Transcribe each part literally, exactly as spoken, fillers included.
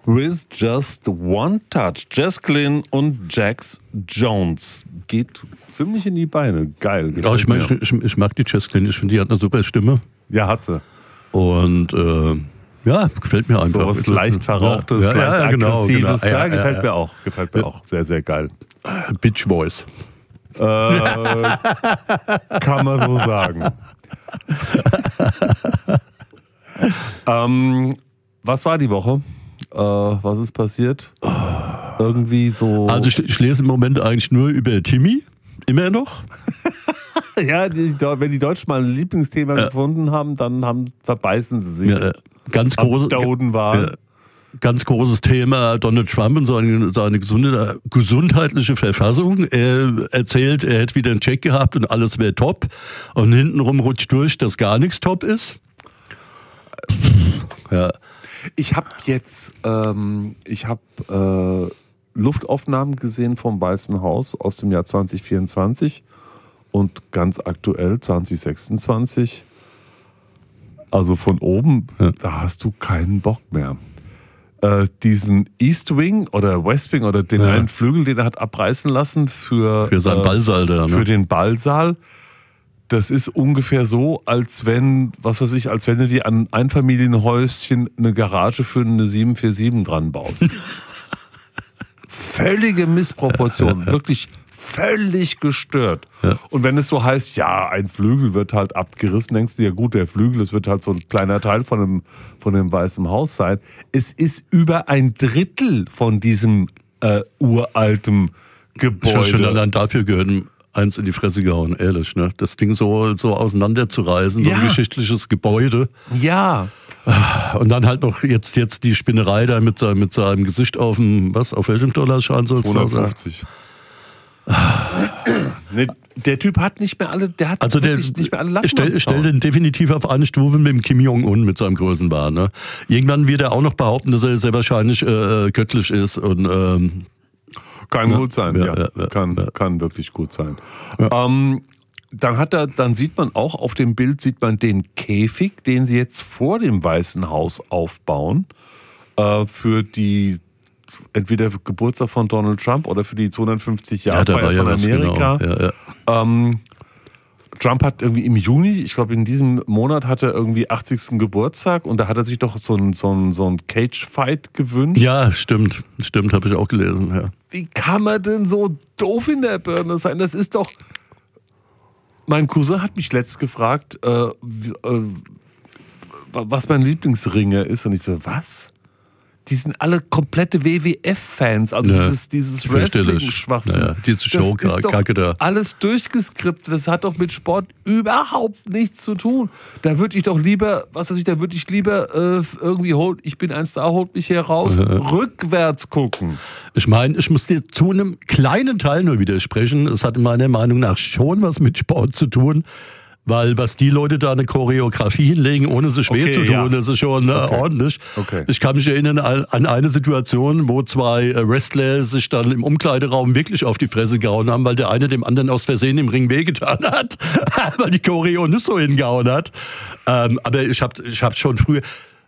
With Just One Touch. Jess Glynn und Jax Jones. Geht ziemlich in die Beine. Geil. Ja, ich, mein, ich, ich, ich mag die Jess Glynn. Ich finde, die hat eine super Stimme. Ja, hat sie. Und äh, ja, gefällt mir einfach. So was leicht Verrauchtes, ja, leicht ja, genau, aggressives. genau. Ja, Ja, gefällt ja, mir auch. Gefällt mir ja. auch. Sehr, sehr geil. Bitch Voice. Äh, kann man so sagen. ähm, was war die Woche? Äh, was ist passiert? Irgendwie so... Also ich, ich lese im Moment eigentlich nur über Timmy. Immer noch. Ja, die, wenn die Deutschen mal ein Lieblingsthema ja. gefunden haben, dann haben, verbeißen sie sich. Ja, ganz groß, da unten war. Ja, ganz großes Thema Donald Trump und seine, seine gesunde, gesundheitliche Verfassung. Er erzählt, er hätte wieder einen Check gehabt und alles wäre top. Und hintenrum rutscht durch, dass gar nichts top ist. Ja. Ich habe jetzt, ähm, ich habe äh, Luftaufnahmen gesehen vom Weißen Haus aus dem Jahr zwanzig vierundzwanzig und ganz aktuell zwanzig sechsundzwanzig. Also von oben, ja. Da hast du keinen Bock mehr. Äh, diesen East Wing oder West Wing oder den ja. einen Flügel, den er hat abreißen lassen für, für seinen äh, Ballsaal da, ne? Für den Ballsaal. Das ist ungefähr so, als wenn, was weiß ich, als wenn du dir an ein Einfamilienhäuschen eine Garage für eine sieben vier sieben dran baust. Völlige Missproportion, wirklich völlig gestört. Ja. Und wenn es so heißt, ja, ein Flügel wird halt abgerissen, denkst du ja gut, der Flügel, das wird halt so ein kleiner Teil von dem, von dem Weißen Haus sein. Es ist über ein Drittel von diesem äh, uralten Gebäude. Schon allein dafür gehört eins in die Fresse gehauen, ehrlich. Ne? Das Ding so, so auseinanderzureißen, ja. so ein geschichtliches Gebäude. Ja. Und dann halt noch jetzt, jetzt die Spinnerei da mit seinem, mit seinem Gesicht auf dem, was, auf welchem Dollarschein soll es da sein? zweihundertfünfzig. Nee, der Typ hat nicht mehr alle, der hat also der, nicht mehr alle Latten. Stell, stell den definitiv auf eine Stufe mit dem Kim Jong-un mit seinem Größenwahn. Ne? Irgendwann wird er auch noch behaupten, dass er sehr wahrscheinlich äh, göttlich ist und ähm, kann ja, gut sein, ja, ja, ja, ja, kann, ja. kann wirklich gut sein. Ja. Ähm, dann hat er, dann sieht man auch auf dem Bild sieht man den Käfig, den sie jetzt vor dem Weißen Haus aufbauen äh, für die entweder Geburtstag von Donald Trump oder für die zweihundertfünfzig Jahre ja, Feier ja von Amerika. Genau. Ja, ja. Ähm, Trump hat irgendwie im Juni, ich glaube in diesem Monat hat er irgendwie achtzigsten Geburtstag und da hat er sich doch so ein, so ein, so ein Cage-Fight gewünscht. Ja, stimmt. Stimmt, habe ich auch gelesen. Ja. Wie kann man denn so doof in der Birne sein? Das ist doch... Mein Cousin hat mich letzt gefragt, äh, äh, was mein Lieblingsringer ist und ich so, was? Die sind alle komplette W W F-Fans, also ja, dieses, dieses Wrestling-Schwachsinn. Ja, diese Show-Kacke da. Alles durchgeskriptet, das hat doch mit Sport überhaupt nichts zu tun. Da würde ich doch lieber, was weiß ich, da würde ich lieber äh, irgendwie, holt, ich bin ein Star, holt mich hier raus, ja. rückwärts gucken. Ich meine, ich muss dir zu einem kleinen Teil nur widersprechen. Es hat meiner Meinung nach schon was mit Sport zu tun. Weil was die Leute da eine Choreografie hinlegen, ohne sich weh okay, zu tun, ja. das ist schon äh, okay. ordentlich. Okay. Ich kann mich erinnern an eine Situation, wo zwei Wrestler sich dann im Umkleideraum wirklich auf die Fresse gehauen haben, weil der eine dem anderen aus Versehen im Ring wehgetan hat, weil die Choreo nicht so hingehauen hat. Ähm, aber ich habe ich hab schon früher...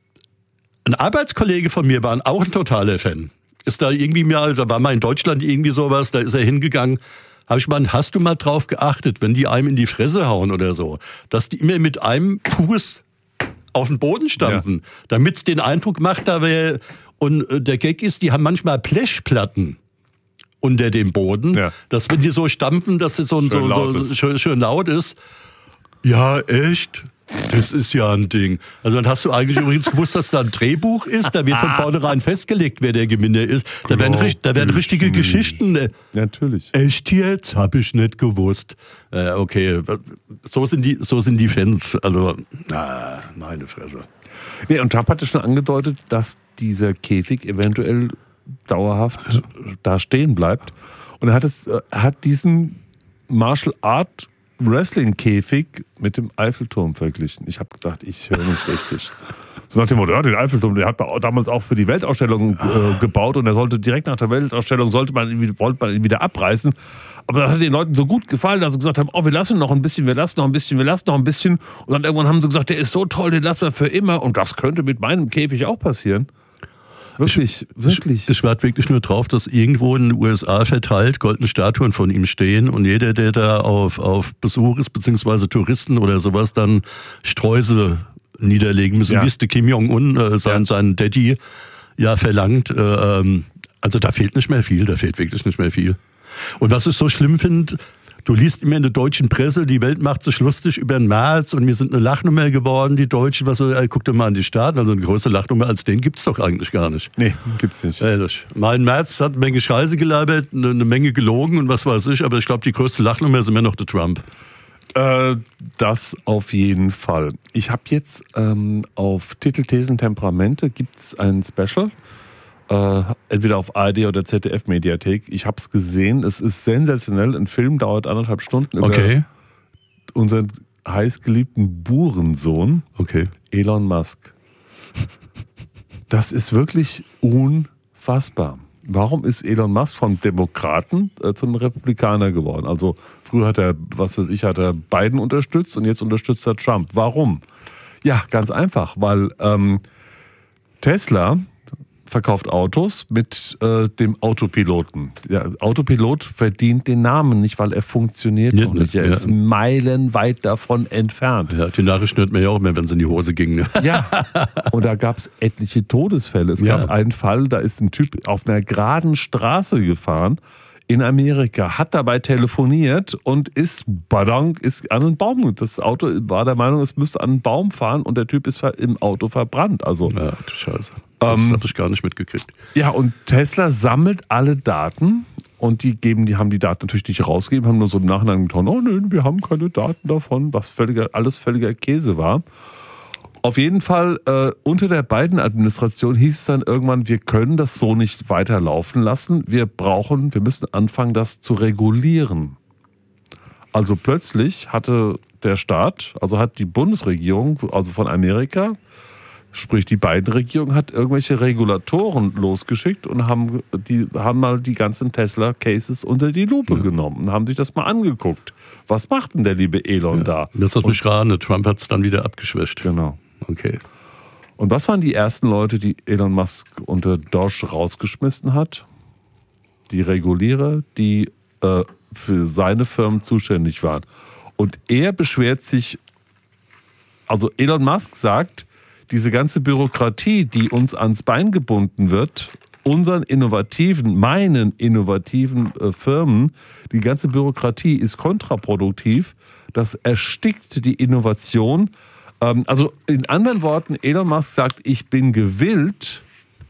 Ein Arbeitskollege von mir war auch ein totaler Fan. Ist da irgendwie mal, da war mal in Deutschland irgendwie sowas, da ist er hingegangen... Habe ich mal, hast du mal drauf geachtet, wenn die einem in die Fresse hauen oder so, dass die immer mit einem Fuß auf den Boden stampfen, ja. damit es den Eindruck macht, da wäre, und der Gag ist, die haben manchmal Blechplatten unter dem Boden, ja. dass wenn die so stampfen, dass es so, schön, so, laut so schön, schön laut ist. Ja, echt? Das ist ja ein Ding. Also dann hast du eigentlich übrigens gewusst, dass da ein Drehbuch ist. Da wird von vornherein festgelegt, wer der Gewinner ist. Da werden, da werden richtige Geschichten. Ja, natürlich. Echt jetzt? Hab ich nicht gewusst. Äh, okay, so sind die, so sind die Fans. Also, na, meine Fresse. Nee, und Trump hatte schon angedeutet, dass dieser Käfig eventuell dauerhaft da stehen bleibt. Und er hat, es, er hat diesen Martial Art Wrestling-Käfig mit dem Eiffelturm verglichen. Ich habe gedacht, ich höre nicht richtig. So nach dem Motto, ja, den Eiffelturm, der hat man damals auch für die Weltausstellung äh, gebaut und er sollte direkt nach der Weltausstellung, sollte man ihn, wollte man ihn wieder abreißen. Aber das hat den Leuten so gut gefallen, dass sie gesagt haben, oh, wir lassen noch ein bisschen, wir lassen noch ein bisschen, wir lassen noch ein bisschen. Und dann irgendwann haben sie gesagt, der ist so toll, den lassen wir für immer. Und das könnte mit meinem Käfig auch passieren. Wirklich, wirklich. Ich, ich warte wirklich nur drauf, dass irgendwo in den U S A verteilt goldene Statuen von ihm stehen und jeder, der da auf, auf Besuch ist, beziehungsweise Touristen oder sowas, dann Streusel niederlegen müssen, Ja. wie es der Kim Jong-un, äh, sein, Ja. sein Daddy, ja verlangt. Äh, ähm, also da fehlt nicht mehr viel, da fehlt wirklich nicht mehr viel. Und was ich so schlimm finde, du liest immer in der deutschen Presse, die Welt macht sich lustig über den März und wir sind eine Lachnummer geworden, die Deutschen. Was so, ey, guck doch mal an die Staaten, also eine größere Lachnummer als den gibt's doch eigentlich gar nicht. Nee, gibt's nicht. Ehrlich. Mein März hat eine Menge Scheiße gelabert, eine, eine Menge gelogen und was weiß ich, aber ich glaube, die größte Lachnummer ist immer noch der Trump. Äh, das auf jeden Fall. Ich habe jetzt ähm, auf Titel, Thesen, Temperamente gibt's ein Special. Äh, entweder auf A R D oder Z D F-Mediathek. Ich habe es gesehen. Es ist sensationell. Ein Film dauert anderthalb Stunden über Okay. unseren heißgeliebten Burensohn, Okay. Elon Musk. Das ist wirklich unfassbar. Warum ist Elon Musk vom Demokraten äh, zum Republikaner geworden? Also früher hat er, was weiß ich, hat er Biden unterstützt und jetzt unterstützt er Trump. Warum? Ja, ganz einfach, weil ähm, Tesla verkauft Autos mit äh, dem Autopiloten. Der Autopilot verdient den Namen nicht, weil er funktioniert Nicht, noch nicht. Er ja. ist meilenweit davon entfernt. Ja, die Nachrichten hört man ja auch mehr, wenn es in die Hose ging. Ne? Ja, und da gab es etliche Todesfälle. Es Ja. gab einen Fall, da ist ein Typ auf einer geraden Straße gefahren in Amerika, hat dabei telefoniert und ist, badang, ist an einen Baum. Das Auto war der Meinung, es müsste an einen Baum fahren und der Typ ist im Auto verbrannt. Also, Ja, du Scheiße. Das Ähm, habe ich gar nicht mitgekriegt. ja, und Tesla sammelt alle Daten und die geben, die haben die Daten natürlich nicht rausgegeben, haben nur so im Nachhinein getan, oh nein, wir haben keine Daten davon, was völliger, alles völliger Käse war. Auf jeden Fall, äh, unter der Biden-Administration hieß es dann irgendwann, wir können das so nicht weiterlaufen lassen. Wir brauchen, wir müssen anfangen, das zu regulieren. Also plötzlich hatte der Staat, also hat die Bundesregierung, also von Amerika, sprich die Biden-Regierung, hat irgendwelche Regulatoren losgeschickt und haben, die, haben mal die ganzen Tesla-Cases unter die Lupe Ja. genommen und haben sich das mal angeguckt. Was macht denn der liebe Elon Ja. da? Das hat mich raten, Trump hat es dann wieder abgeschwächt. Genau. Okay. Und was waren die ersten Leute, die Elon Musk unter Doge rausgeschmissen hat? Die Regulierer, die äh, für seine Firmen zuständig waren. Und er beschwert sich, also Elon Musk sagt, diese ganze Bürokratie, die uns ans Bein gebunden wird, unseren innovativen, meinen innovativen äh, Firmen, die ganze Bürokratie ist kontraproduktiv. Das erstickt die Innovation. Ähm, also in anderen Worten, Elon Musk sagt, ich bin gewillt,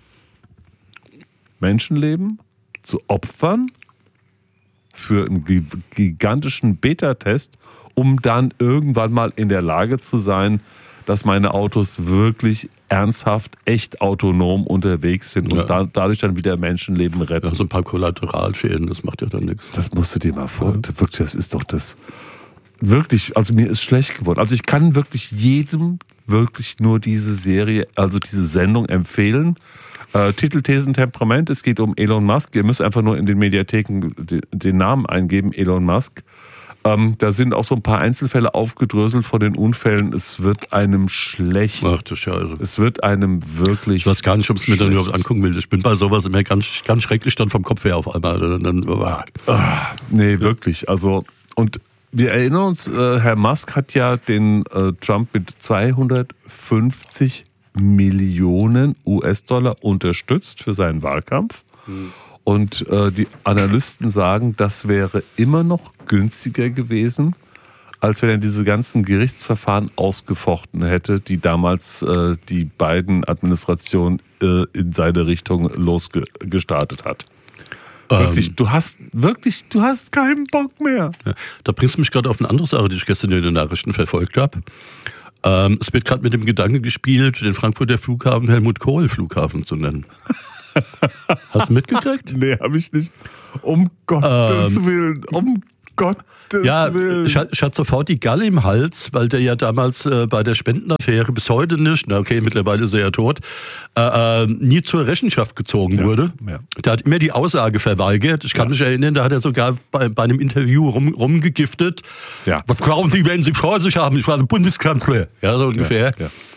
Menschenleben zu opfern für einen gigantischen Beta-Test, um dann irgendwann mal in der Lage zu sein, dass meine Autos wirklich ernsthaft, echt autonom unterwegs sind und Ja. da, dadurch dann wieder Menschenleben retten. Ja, so ein paar Kollateralschäden, das macht ja dann nichts. Das musst du dir mal vor. Wirklich, das ist doch das. Wirklich, also mir ist schlecht geworden. Also ich kann wirklich jedem wirklich nur diese Serie, also diese Sendung empfehlen. Äh, Titel, Thesen, Temperament. Es geht um Elon Musk. Ihr müsst einfach nur in den Mediatheken den, den Namen eingeben, Elon Musk. Ähm, da sind auch so ein paar Einzelfälle aufgedröselt von den Unfällen. Es wird einem schlecht. Ach du Scheiße. Es wird einem wirklich. Ich weiß gar nicht, ob es mir dann schlecht. überhaupt angucken will. Ich bin bei sowas immer ganz, ganz schrecklich dann vom Kopf her auf einmal. Dann, dann, ah. Nee, wirklich. Also, und wir erinnern uns, äh, Herr Musk hat ja den äh, Trump mit zweihundertfünfzig Millionen U S-Dollar unterstützt für seinen Wahlkampf. Mhm. Und äh, die Analysten sagen, das wäre immer noch günstiger gewesen, als wenn er diese ganzen Gerichtsverfahren ausgefochten hätte, die damals äh, die Biden-Administration äh, in seine Richtung losgestartet hat. Wirklich, Ähm, du hast wirklich, du hast keinen Bock mehr. Ja, da bringst du mich gerade auf eine andere Sache, die ich gestern in den Nachrichten verfolgt habe. Ähm, es wird gerade mit dem Gedanke gespielt, den Frankfurter Flughafen Helmut Kohl Flughafen zu nennen. Hast du mitgekriegt? Nee, hab ich nicht. Um Gottes Ähm, Willen, um Gottes Ja, Willen. ich, ich hatte sofort die Galle im Hals, weil der ja damals äh, bei der Spendenaffäre bis heute nicht, na okay, mittlerweile ist er ja tot, äh, äh, nie zur Rechenschaft gezogen Ja, wurde. ja. Der hat immer die Aussage verweigert. Ich kann Ja. mich erinnern, da hat er sogar bei, bei einem Interview rum, rumgegiftet. Ja. Was glauben Sie, wenn Sie vor sich haben? Ich war so Bundeskanzler. Ja, so ungefähr. Ja,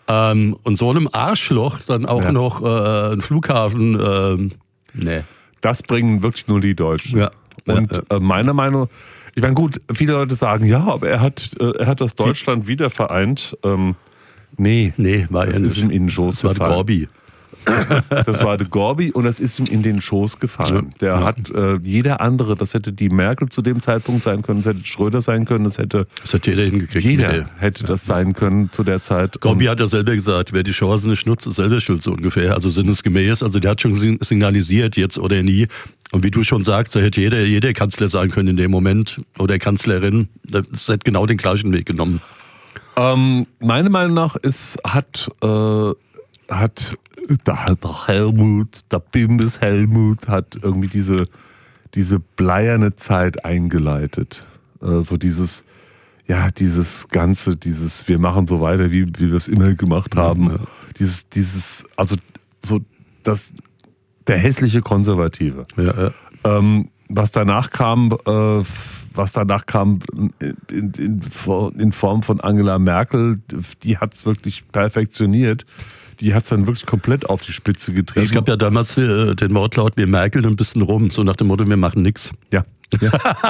Ähm, und so einem Arschloch dann auch Ja. noch äh, einen Flughafen, ähm, nee. Das bringen wirklich nur die Deutschen. Ja. Und Ja, ja. Äh, meiner Meinung, ich meine gut, viele Leute sagen, ja, aber er hat, äh, er hat das Deutschland wieder vereint. Ähm, nee, Nee, war das er ist nicht. ihm in den Schoß Das war der gefallen. Gorbi. Das war der Gorbi und das ist ihm in den Schoß gefallen. Ja. Der Ja. hat äh, jeder andere, das hätte die Merkel zu dem Zeitpunkt sein können, das hätte Schröder sein können, das hätte Das hat jeder hingekriegt. jeder mit der- hätte das sein können zu der Zeit. Gorbi hat ja selber gesagt, wer die Chancen nicht nutzt, ist selber schuld, so ungefähr. Also sinnesgemäß. Also der hat schon sin- signalisiert, jetzt oder nie. Und wie du schon sagst, da hätte jeder, jeder Kanzler sein können in dem Moment oder Kanzlerin. Das hätte genau den gleichen Weg genommen. Ähm, meiner Meinung nach ist, hat, äh, hat der, der Helmut, der Bimbes Helmut, hat irgendwie diese, diese bleierne Zeit eingeleitet. Äh, so dieses, ja, dieses Ganze, dieses, wir machen so weiter, wie, wie wir es immer gemacht haben. Ja. Dieses, dieses, also so das, der hässliche Konservative. Ja, ja. Ähm, was danach kam, äh, was danach kam in, in, in Form von Angela Merkel, die hat es wirklich perfektioniert. Die hat es dann wirklich komplett auf die Spitze getrieben. Es gab ja damals äh, den Wortlaut, wir merkeln ein bisschen rum, so nach dem Motto, wir machen nichts. Ja. Ja.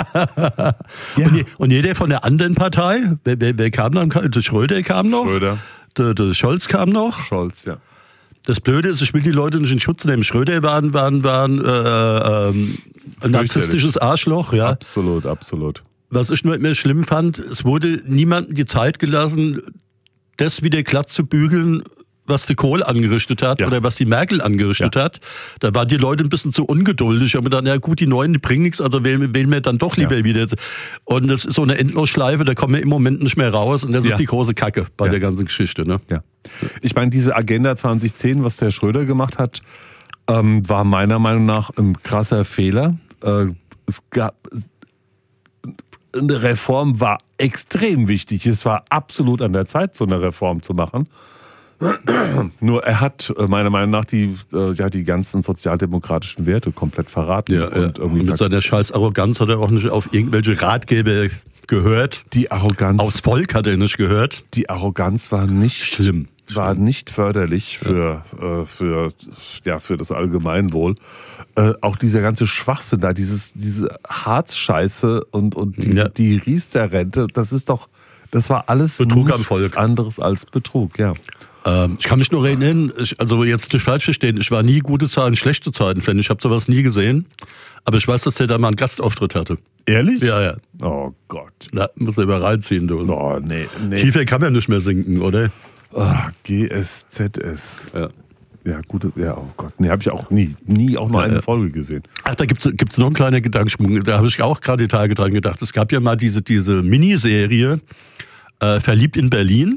Ja. Und, je- und jeder von der anderen Partei, wer, wer, wer kam dann? Der Schröder kam noch, Schröder, Der, der Scholz kam noch. Scholz, ja. Das Blöde ist, ich will die Leute nicht in Schutz nehmen. Schröder war, ein- war, ein- war ein, äh, ähm, ein narzisstisches Arschloch, ja. Absolut, absolut. Was ich nur immer schlimm fand, es wurde niemandem die Zeit gelassen, das wieder glatt zu bügeln, was die Kohl angerichtet hat Ja. oder was die Merkel angerichtet Ja. hat. Da waren die Leute ein bisschen zu ungeduldig. Aber dann, ja gut, die Neuen, die bringen nichts, also wählen, wählen wir dann doch lieber Ja. wieder. Und das ist so eine Endlosschleife, da kommen wir im Moment nicht mehr raus. Und das Ja. ist die große Kacke bei Ja. der ganzen Geschichte. Ne? Ja. Ich meine, diese Agenda zwanzig zehn, was der Schröder gemacht hat, ähm, war meiner Meinung nach ein krasser Fehler. Äh, es gab eine Reform war extrem wichtig. Es war absolut an der Zeit, so eine Reform zu machen. Nur er hat äh, meiner Meinung nach die, äh, ja, die ganzen sozialdemokratischen Werte komplett verraten. Ja, und ja. irgendwie Und mit seiner scheiß Arroganz hat er auch nicht auf irgendwelche Ratgeber gehört. die Arroganz, Aufs Volk hat er nicht gehört. die Arroganz war nicht Schlimm. war nicht förderlich für, äh, für, ja, für das Allgemeinwohl. Äh, auch dieser ganze Schwachsinn da, dieses, diese Harzscheiße und, und diese, Ja. die Riester-Rente, das ist doch, das war alles Betrug am nichts Volk. anderes als Betrug, ja. Ähm, ich kann mich nur erinnern, ich, also jetzt nicht falsch verstehen, ich war nie gute Zeiten, schlechte Zeiten, Fan. Ich habe sowas nie gesehen. Aber ich weiß, dass der da mal einen Gastauftritt hatte. Ehrlich? Ja, ja. Oh Gott. Na, muss er mal reinziehen, du. Oh, nee, nee. Tiefer kann man nicht mehr sinken, oder? Oh, G S Z S. Ja. Ja, gut, ja, oh Gott. Nee, habe ich auch nie, nie auch nur Ja, eine ja. Folge gesehen. Ach, da gibt's gibt's noch einen kleinen Gedankensprung. Da habe ich auch gerade die Tage dran gedacht. Es gab ja mal diese, diese Miniserie äh, Verliebt in Berlin.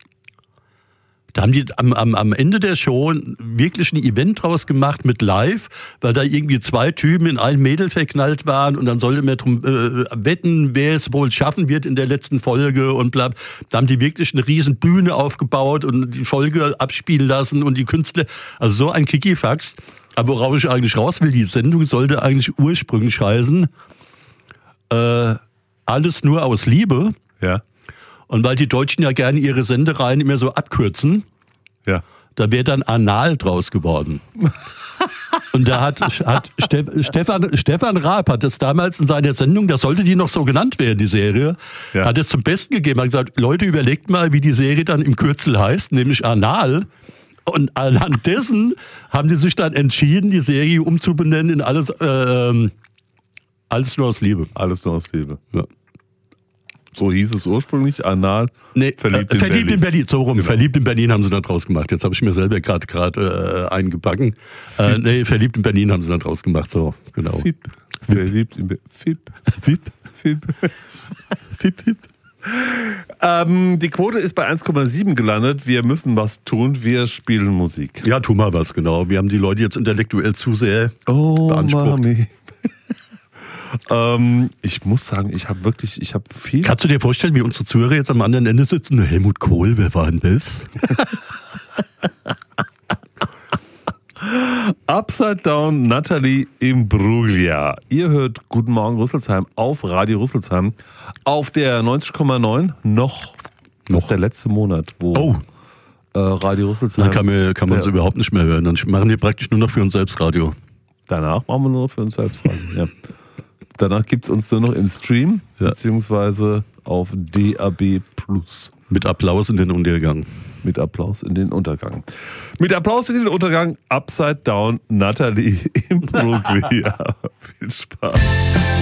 Da haben die am, am, am Ende der Show wirklich ein Event draus gemacht mit Live, weil da irgendwie zwei Typen in ein Mädel verknallt waren und dann sollte man drum äh, wetten, wer es wohl schaffen wird in der letzten Folge und bla. Da haben die wirklich eine riesen Bühne aufgebaut und die Folge abspielen lassen und die Künstler, also so ein Kikifax. Aber worauf ich eigentlich raus will, die Sendung sollte eigentlich ursprünglich heißen, äh, alles nur aus Liebe. Ja, Und weil die Deutschen ja gerne ihre Sendereien immer so abkürzen, ja. da wäre dann Anal draus geworden. Und da hat, hat Ste- Stefan, Stefan Raab hat das damals in seiner Sendung, da sollte die noch so genannt werden, die Serie, Ja. hat es zum Besten gegeben. Hat gesagt, Leute, überlegt mal, wie die Serie dann im Kürzel heißt, nämlich Anal. Und anhand dessen haben die sich dann entschieden, die Serie umzubenennen in alles, äh, alles nur aus Liebe. Alles nur aus Liebe. Ja. So hieß es ursprünglich, anal. Nee, Verliebt äh, in verliebt Berlin. in Berlin, so rum. Genau. Verliebt in Berlin haben sie dann draus gemacht. Jetzt habe ich mir selber gerade gerade äh, eingebacken. Äh, nee, verliebt in Berlin haben sie dann draus gemacht. So, genau. Fip. Verliebt in Be Fip. Fip, Fip. fip, fip. Ähm, die Quote ist bei eins Komma sieben gelandet. Wir müssen was tun. Wir spielen Musik. Ja, tu mal was, genau. Wir haben die Leute jetzt intellektuell zu sehr Oh, beansprucht. Mami. ähm, ich muss sagen, ich habe wirklich, ich habe viel. Kannst du dir vorstellen, wie unsere Zuhörer jetzt am anderen Ende sitzen? Helmut Kohl, wer war denn das? Upside Down, Natalie Imbruglia. Ihr hört Guten Morgen Rüsselsheim auf Radio Rüsselsheim auf der neunzig Komma neun. Noch. Das Noch. ist der letzte Monat, wo Oh. äh, Radio Rüsselsheim. Dann kann man kann man es Ja. überhaupt nicht mehr hören. Dann machen wir praktisch nur noch für uns selbst Radio. Danach machen wir nur noch für uns selbst Radio. Ja. Danach gibt es uns nur noch im Stream, Ja. beziehungsweise auf D A B Plus. Mit Applaus in den Untergang. Mit Applaus in den Untergang. Mit Applaus in den Untergang, Upside Down, Natalie im Brooklyn. Ja, viel Spaß.